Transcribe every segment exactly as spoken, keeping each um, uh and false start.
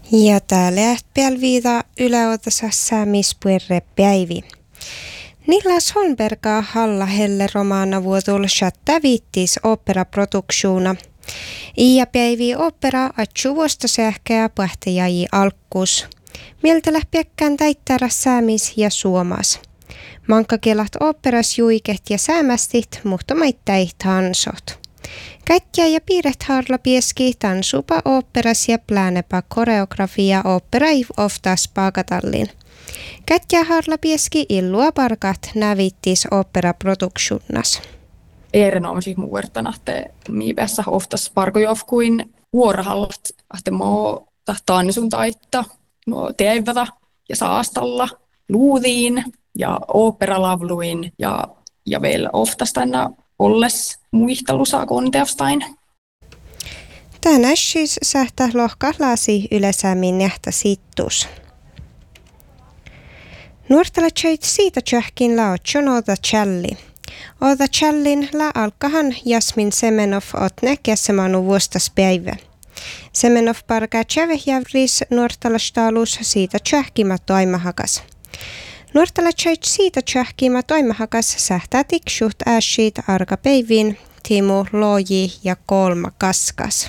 Ja täällä päälviitä yleotassa säämispuerre päivi. Nilas Holmberga halla helle romaana vuotulla shatta viittis operaproduktioona. Ia päivi opera atsu vuosta sähkää pähtäjäji alkkus. Mieltä lähpiäkkään täittärä säämis ja suomas. Mankkakelat operas juiket ja säämästit, mutta maittait hansot. Kätkiä ja piirret harla pieski tansupa operas ja pläänepa koreografia opera oftas paakatallin. Kätkiä harla pieski illua parkat nävittis operaproduktionas. Erinomaisesti muertana, että miipässä oftas parkojofkuin vuorohallat, että moo tahtaan sun taitta, no teevätä ja saastalla, luudiin ja operalavluin ja, ja vielä oftas tänä olles muistelusaa konteostain. Tänä siis sähtää lohkahlasi yleisämin nähtä sittus. Nuortala tjöit siitä tjöhkin laotson oda challi. Oda challin la alkahan Jasmin Semenov otne käsemanu vuostaspäivä. Semenov parkaa tjävehjävris nuortalastaalus siitä tjöhkimä toimahakas. Nuortala tjöit siitä tjöhkimä toimahakas sähtää tiksuht ääsiit arkapäivin Timo Loji ja Kolma Kaskas.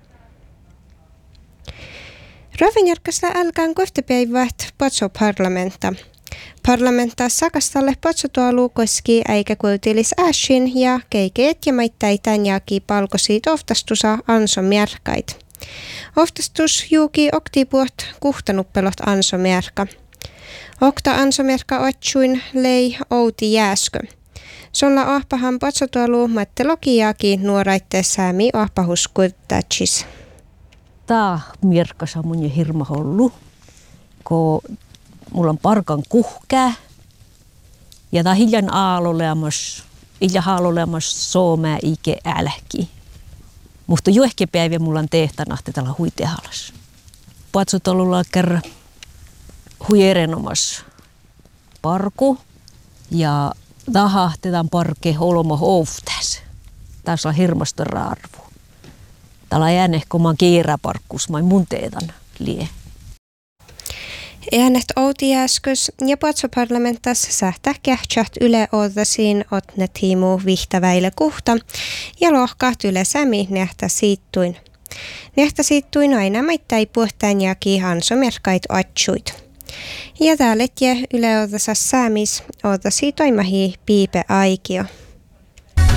Rövenjärkästä älkään kohtapäivät patso parlamenta. Parlamenta sakastalle patsotualu koski eikä kuutilis ääsin ja keikeet ja maittaitan jaki palkosiit oftastusa anso märkait. Oftastus juuki oktipuot kuhtanuppelot anso märka. Okta anso märka otsuin lei outi jääskö. Solla ahpahan patsotualu mattelogiaaki nuoraitte säämi ahpahuskuitatsis. Tää märkäsä mun hirma hollu, kun mulla on parkan kuhkää ja tää hiljan aaloleamas, hiljan aaloleamas soomää ike älki. Mutta jo ehkä päivä mulla on tehtana, että täällä huitehalas. Patsotolulla kerran hui erinomas parku ja tahahtetaan parke olmo houftäs. Tässä on hirmasta arvo. Täällä on jäänehkomaan kiiräparkkus, mä mun teetan lie. Äänet outi äskös ja patsoparlamentas sähtää kähtsät yle ootasiin otne tiimu vihtäväille kuhta ja lohkaht yle sämi nähtä siittuin. Nähtä siittuin aina maittai puhtaan jaki hansomerkait atsuit. Ja täällä yle ootasa säämis ootasi toimahi piipe aikio.